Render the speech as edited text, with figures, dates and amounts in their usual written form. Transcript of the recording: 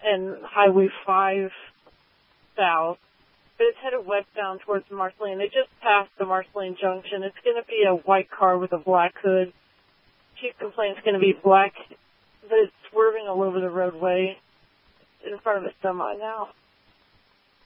and Highway 5 south. But it's headed westbound towards Marceline. They just passed the Marceline Junction. It's going to be a white car with a black hood. Chief complains it's going to be black, but it's swerving all over the roadway in front of a semi now.